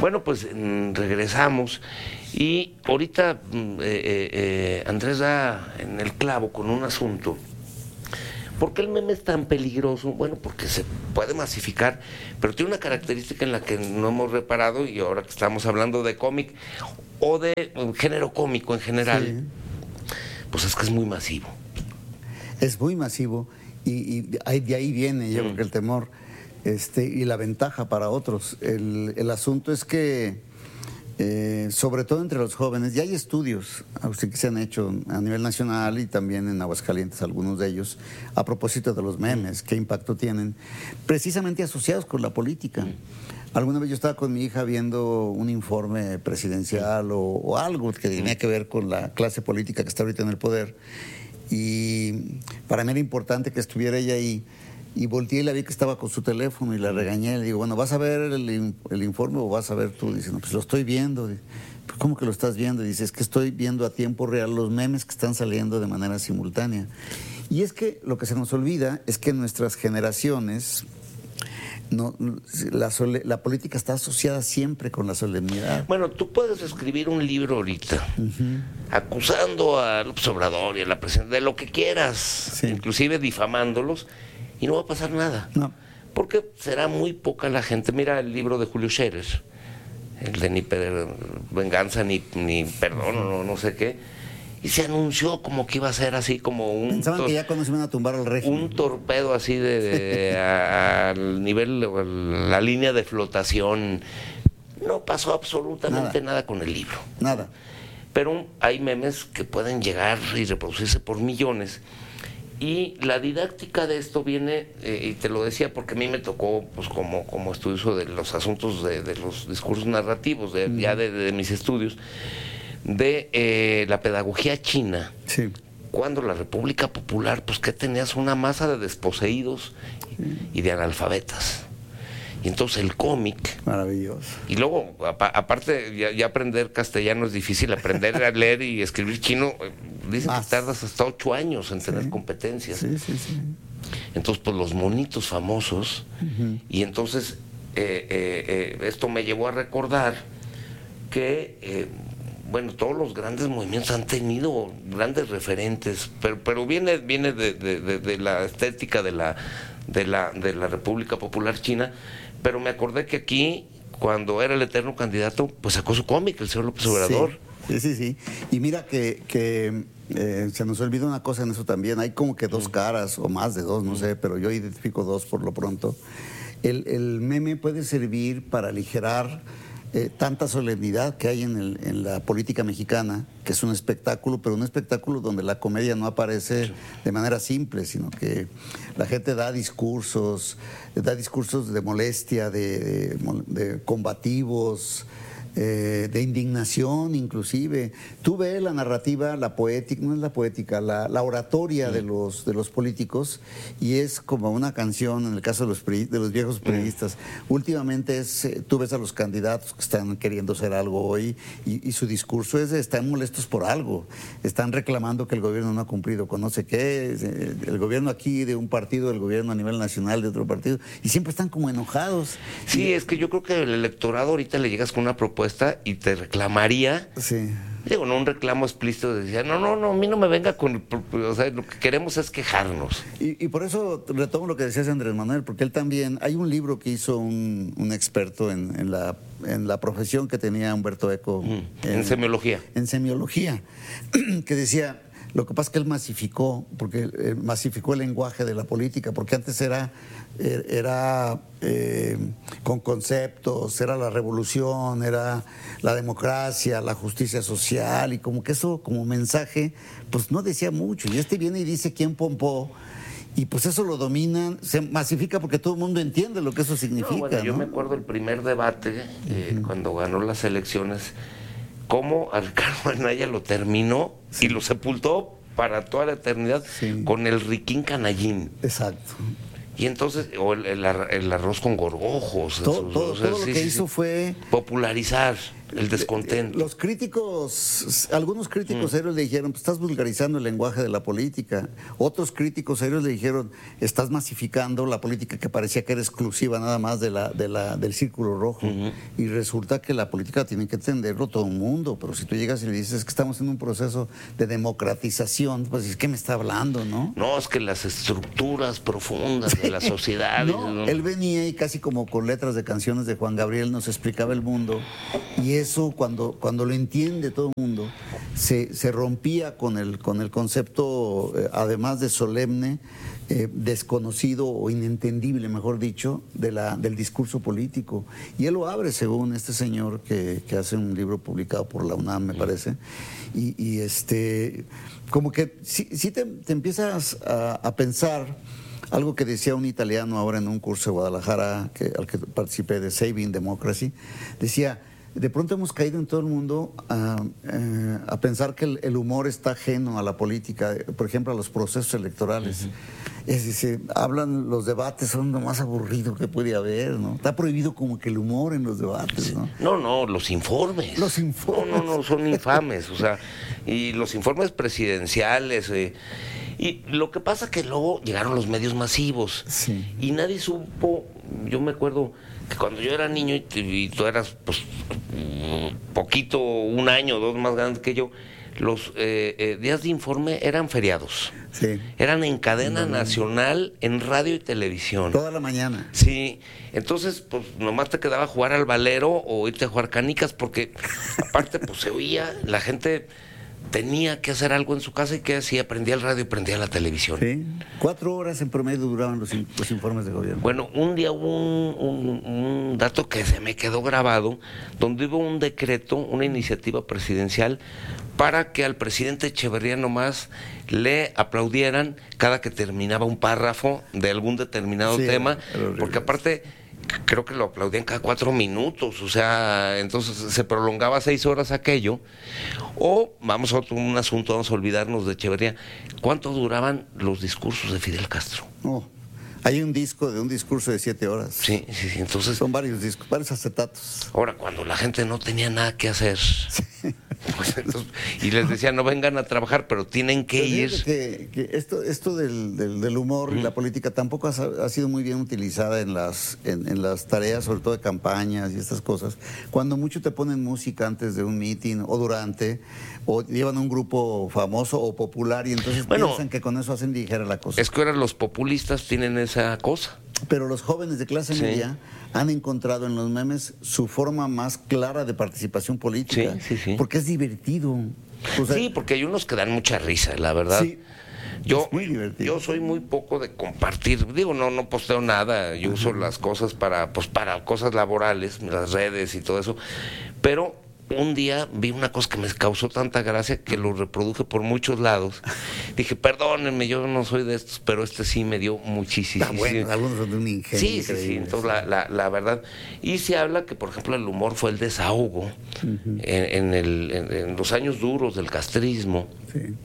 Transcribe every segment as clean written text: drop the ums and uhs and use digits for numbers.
Bueno, pues regresamos y ahorita Andrés da en el clavo con un asunto. ¿Por qué el meme es tan peligroso? Bueno, porque se puede masificar, pero tiene una característica en la que no hemos reparado, y ahora que estamos hablando de cómic o de género cómico en general, sí, pues es que es muy masivo. Es muy masivo y de ahí viene, yo creo que el temor y la ventaja para otros. El asunto es que sobre todo entre los jóvenes, ya hay estudios que se han hecho a nivel nacional y también en Aguascalientes, algunos de ellos, a propósito de los memes, qué impacto tienen, precisamente asociados con la política. Alguna vez yo estaba con mi hija viendo un informe presidencial o algo que tenía que ver con la clase política que está ahorita en el poder, y para mí era importante que estuviera ella ahí. Y volteé y la vi que estaba con su teléfono y la regañé. Le digo, bueno, ¿vas a ver el informe o vas a ver tú? Dice, no, pues lo estoy viendo. ¿Cómo que lo estás viendo? Dice, es que estoy viendo a tiempo real los memes que están saliendo de manera simultánea. Y es que lo que se nos olvida es que nuestras generaciones, la política está asociada siempre con la solemnidad. Bueno, tú puedes escribir un libro ahorita, acusando a López Obrador y a la presidenta de lo que quieras, sí, inclusive difamándolos, y no va a pasar nada. No. Porque será muy poca la gente. Mira el libro de Julio Scherer, el de ni venganza ni perdón, no sé qué, y se anunció como que iba a ser así como un... Pensaban que ya cuando se iban a tumbar al régimen. Un torpedo así al nivel, la línea de flotación. No pasó absolutamente nada con el libro. Nada. Pero hay memes que pueden llegar y reproducirse por millones. Y la didáctica de esto viene, y te lo decía porque a mí me tocó, pues como estudioso de los asuntos de los discursos narrativos, ya de mis estudios, de la pedagogía china. Sí. Cuando la República Popular, pues que tenías una masa de desposeídos y de analfabetas. Y entonces el cómic... Maravilloso. Y luego, aparte, ya aprender castellano es difícil, aprender a leer y escribir chino, dicen que tardas hasta 8 años en tener competencias. Sí. Entonces, pues los monitos famosos, y entonces esto me llevó a recordar que, bueno, todos los grandes movimientos han tenido grandes referentes, pero viene de la estética de la República Popular China. Pero me acordé que aquí, cuando era el eterno candidato, pues sacó su cómic, el señor López Obrador. Sí. Y mira que se nos olvida una cosa en eso también. Hay como que dos caras, o más de dos, no sé, pero yo identifico dos por lo pronto. El meme puede servir para aligerar tanta solemnidad que hay en la política mexicana, que es un espectáculo, pero un espectáculo donde la comedia no aparece de manera simple, sino que la gente da discursos de molestia, de combativos, de indignación inclusive. Tú ves la narrativa, la poética, no es la poética, la oratoria de los políticos, y es como una canción en el caso de los viejos periodistas. Últimamente tú ves a los candidatos que están queriendo hacer algo hoy y su discurso están molestos por algo, están reclamando que el gobierno no ha cumplido con no sé qué, el gobierno aquí de un partido, el gobierno a nivel nacional de otro partido, y siempre están como enojados. Sí, es que yo creo que el electorado ahorita le llegas con una propuesta y te reclamaría. Sí. Digo, no un reclamo explícito, decía, no, a mí no me venga con... O sea, lo que queremos es quejarnos. Y por eso retomo lo que decías Andrés Manuel, porque él también... Hay un libro que hizo un experto en la profesión que tenía Humberto Eco. En semiología. En semiología, que decía... Lo que pasa es que él masificó el lenguaje de la política, porque antes era con conceptos, era la revolución, era la democracia, la justicia social, y como que eso como mensaje, pues no decía mucho. Y viene y dice quién pompó, y pues eso lo dominan, se masifica porque todo el mundo entiende lo que eso significa. Bueno, yo me acuerdo el primer debate, cuando ganó las elecciones, cómo a Ricardo Anaya lo terminó y lo sepultó para toda la eternidad con el riquín canallín. Exacto. Y entonces, o el arroz con gorgojos. Todo lo que hizo fue... popularizar. el descontento. Los críticos, algunos críticos serios le dijeron, pues estás vulgarizando el lenguaje de la política. Otros críticos serios le dijeron, estás masificando la política que parecía que era exclusiva nada más del círculo rojo. Y resulta que la política tiene que entenderlo todo el mundo. Pero si tú llegas y le dices que estamos en un proceso de democratización, pues es que me está hablando, ¿no? No, es que las estructuras profundas de la sociedad. No, él venía y casi como con letras de canciones de Juan Gabriel nos explicaba el mundo, y eso cuando lo entiende todo el mundo se rompía con el concepto, además de solemne, desconocido o inentendible, mejor dicho, del discurso político. Y él lo abre, según este señor que hace un libro publicado por la UNAM, me parece, y como que sí te empiezas a pensar algo que decía un italiano ahora en un curso de Guadalajara al que participé, de Saving Democracy. Decía, de pronto hemos caído en todo el mundo a pensar que el humor está ajeno a la política, por ejemplo, a los procesos electorales. Es decir, hablan, los debates son lo más aburrido que puede haber, ¿no? Está prohibido como que el humor en los debates, ¿no? No, los informes. Los informes. No, son infames, o sea, y los informes presidenciales. Y lo que pasa que luego llegaron los medios masivos, sí, y nadie supo. Yo me acuerdo que cuando yo era niño y tú eras pues poquito, un año o dos más grande que yo, los días de informe eran feriados. Sí. Eran en cadena nacional, en radio y televisión. Toda la mañana. Sí, entonces pues nomás te quedaba jugar al valero o irte a jugar canicas, porque aparte pues se oía, la gente tenía que hacer algo en su casa, y que hacía, prendía el radio y prendía la televisión. Sí, 4 horas en promedio duraban los informes de gobierno. Bueno, un día hubo un dato que se me quedó grabado, donde hubo un decreto, una iniciativa presidencial, para que al presidente Echeverría nomás le aplaudieran cada que terminaba un párrafo de algún determinado tema, porque aparte creo que lo aplaudían cada 4 minutos, o sea, entonces se prolongaba 6 horas aquello. O vamos a un asunto, vamos a olvidarnos de Echeverría. ¿Cuánto duraban los discursos de Fidel Castro? No, hay un discurso de 7 horas. Sí, entonces son varios discos, varios acetatos. Ahora, cuando la gente no tenía nada que hacer, pues entonces, y les decía, no vengan a trabajar, pero tienen que ir. Que esto del humor y la política tampoco ha sido muy bien utilizada en las tareas, sobre todo de campañas y estas cosas. Cuando mucho te ponen música antes de un meeting o durante, o llevan un grupo famoso o popular, y entonces piensan que con eso hacen ligera la cosa. Es que ahora los populistas tienen esa cosa. Pero los jóvenes de clase media han encontrado en los memes su forma más clara de participación política. Sí. Porque es divertido. O sea, sí, porque hay unos que dan mucha risa, la verdad. Sí, es muy divertido. Yo soy muy poco de compartir. Digo, no posteo nada. Yo uso las cosas para cosas laborales, las redes y todo eso. Pero un día vi una cosa que me causó tanta gracia que lo reproduje por muchos lados. Dije, perdónenme, yo no soy de estos, pero este sí me dio muchísimo. Está bueno, algunos son de un ingenio. Sí. Entonces, la verdad. Y se habla que, por ejemplo, el humor fue el desahogo en los años duros del castrismo. Sí.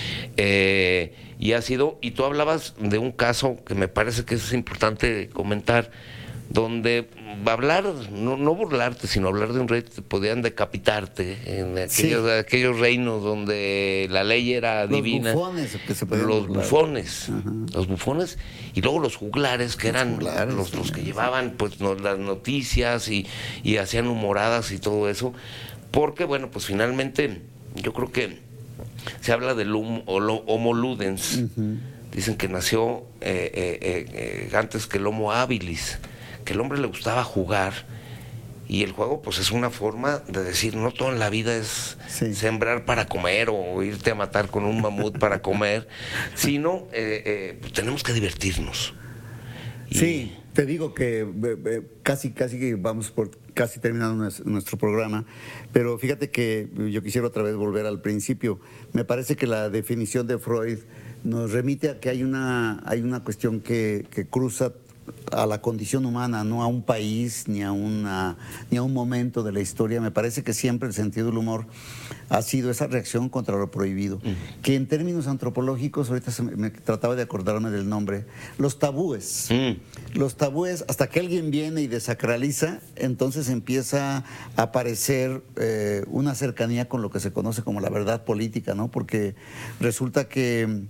Y ha sido, y tú hablabas de un caso que me parece que es importante comentar, donde hablar, no burlarte, sino hablar de un rey, te podían decapitarte en aquellos reinos donde la ley era divina. Los bufones, y luego los juglares, que eran los que llevaban pues las noticias y hacían humoradas y todo eso, porque bueno, pues finalmente yo creo que se habla del Homo ludens. Dicen que nació antes que el Homo habilis, que el hombre le gustaba jugar, y el juego pues es una forma de decir, no todo en la vida es sembrar para comer o irte a matar con un mamut para comer, sino pues tenemos que divertirnos. Sí, te digo que casi vamos por casi terminando nuestro programa, pero fíjate que yo quisiera otra vez volver al principio. Me parece que la definición de Freud nos remite a que hay una cuestión que cruza a la condición humana, no a un país ni a un momento de la historia. Me parece que siempre el sentido del humor ha sido esa reacción contra lo prohibido, que en términos antropológicos, ahorita me trataba de acordarme del nombre, los tabúes. Los tabúes, hasta que alguien viene y desacraliza, entonces empieza a aparecer una cercanía con lo que se conoce como la verdad política, ¿no? Porque resulta que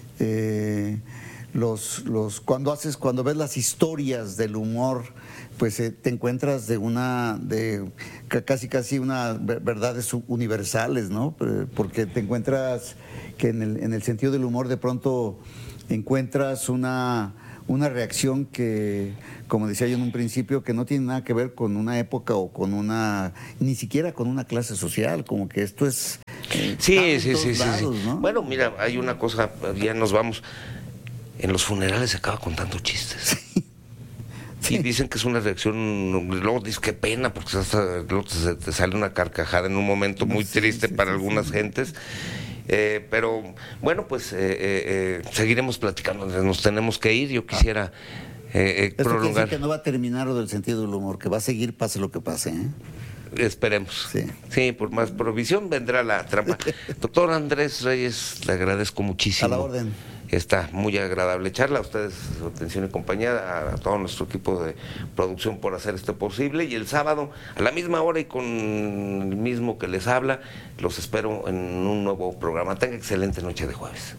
cuando ves las historias del humor, pues te encuentras de casi unas verdades universales, ¿no? Porque te encuentras que en el sentido del humor de pronto encuentras una reacción que, como decía yo en un principio, que no tiene nada que ver con una época o ni siquiera con una clase social, como que esto es sí. lados, ¿no? Bueno, mira, hay una cosa, ya nos vamos. En los funerales se acaba contando chistes. Sí. Y dicen que es una reacción, luego dices qué pena, porque luego te sale una carcajada en un momento muy triste para algunas gentes. Pero bueno, pues seguiremos platicando, nos tenemos que ir. Yo quisiera Esto prolongar. quiere decir que no va a terminar lo del sentido del humor, que va a seguir pase lo que pase, ¿eh? Esperemos. Sí. Sí, por más provisión vendrá la trampa. Doctor Andrés Reyes, le agradezco muchísimo. A la orden. Está muy agradable charla. A ustedes, su atención y compañía, a todo nuestro equipo de producción por hacer esto posible. Y el sábado, a la misma hora y con el mismo que les habla, los espero en un nuevo programa. Tenga excelente noche de jueves.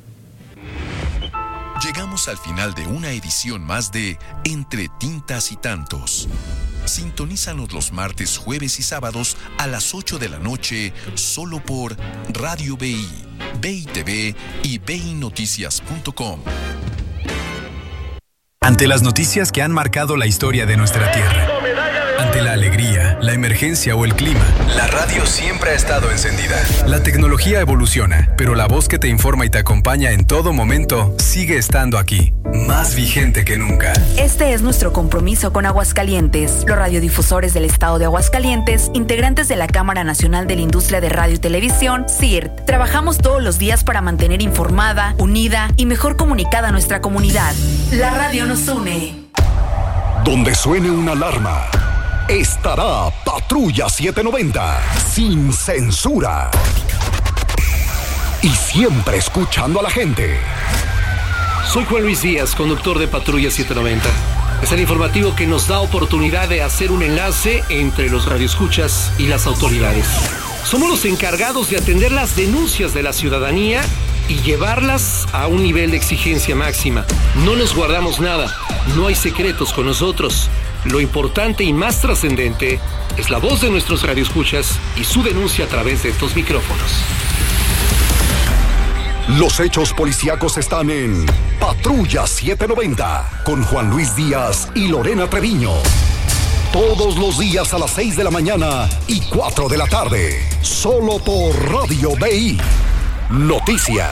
Llegamos al final de una edición más de Entre Tintas y Tantos. Sintonízanos los martes, jueves y sábados a las 8 de la noche solo por Radio BI, BI TV y BINoticias.com. Ante las noticias que han marcado la historia de nuestra tierra, ante la alegría, la emergencia o el clima, la radio siempre ha estado encendida. La tecnología evoluciona, pero la voz que te informa y te acompaña en todo momento sigue estando aquí, más vigente que nunca. Este es nuestro compromiso con Aguascalientes. Los radiodifusores del estado de Aguascalientes, integrantes de la Cámara Nacional de la Industria de Radio y Televisión, CIRT, trabajamos todos los días para mantener informada, unida y mejor comunicada a nuestra comunidad. La radio nos une. Donde suene una alarma, estará Patrulla 790, sin censura. Y siempre escuchando a la gente. Soy Juan Luis Díaz, conductor de Patrulla 790. Es el informativo que nos da oportunidad de hacer un enlace entre los radioescuchas y las autoridades. Somos los encargados de atender las denuncias de la ciudadanía y llevarlas a un nivel de exigencia máxima. No nos guardamos nada, no hay secretos con nosotros. Lo importante y más trascendente es la voz de nuestros radioescuchas y su denuncia a través de estos micrófonos. Los hechos policíacos están en Patrulla 790 con Juan Luis Díaz y Lorena Treviño. Todos los días a las 6 de la mañana y 4 de la tarde. Solo por Radio BI. Noticias.